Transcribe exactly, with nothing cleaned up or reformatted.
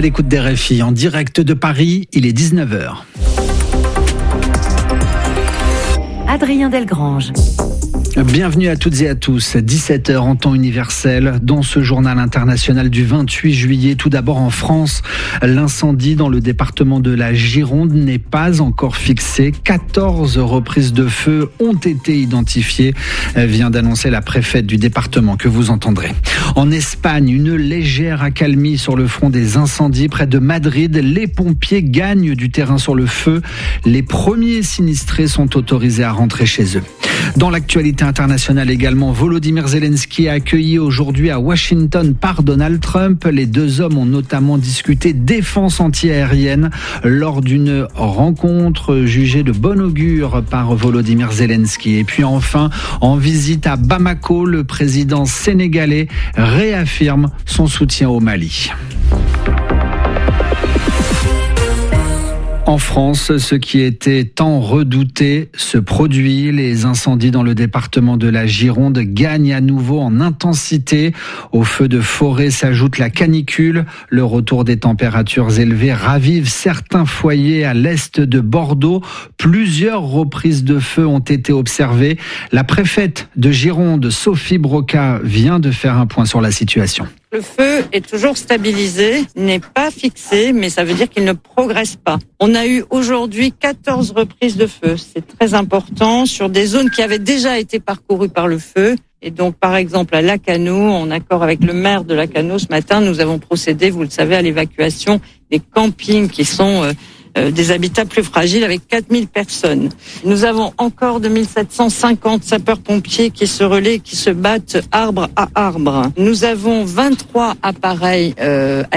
l'écoute des R F I, en direct de Paris, il est dix-neuf heures. Adrien Delgrange. Bienvenue à toutes et à tous, dix-sept heures en temps universel, dans ce journal international du vingt-huit juillet. Tout d'abord en France, l'incendie dans le département de la Gironde n'est pas encore fixé. quatorze reprises de feu ont été identifiées, vient d'annoncer la préfète du département que vous entendrez. En Espagne, une légère accalmie sur le front des incendies près de Madrid. Les pompiers gagnent du terrain sur le feu. Les premiers sinistrés sont autorisés à rentrer chez eux. Dans l'actualité internationale également, Volodymyr Zelensky a accueilli aujourd'hui à Washington par Donald Trump. Les deux hommes ont notamment discuté défense antiaérienne lors d'une rencontre jugée de bon augure par Volodymyr Zelensky. Et puis enfin, en visite à Bamako, le président sénégalais réaffirme son soutien au Mali. En France, ce qui était tant redouté se produit. Les incendies dans le département de la Gironde gagnent à nouveau en intensité. Au feu de forêt s'ajoute la canicule. Le retour des températures élevées ravive certains foyers à l'est de Bordeaux. Plusieurs reprises de feu ont été observées. La préfète de Gironde, Sophie Broca, vient de faire un point sur la situation. Le feu est toujours stabilisé, n'est pas fixé, mais ça veut dire qu'il ne progresse pas. On a eu aujourd'hui quatorze reprises de feu. C'est très important sur des zones qui avaient déjà été parcourues par le feu. Et donc, par exemple, à Lacanau, en accord avec le maire de Lacanau, ce matin, nous avons procédé, vous le savez, à l'évacuation des campings qui sont euh, euh, des habitats plus fragiles avec quatre mille personnes. Nous avons encore deux mille sept cent cinquante sapeurs-pompiers qui se relaient, qui se battent arbre à arbre. Nous avons vingt-trois appareils euh,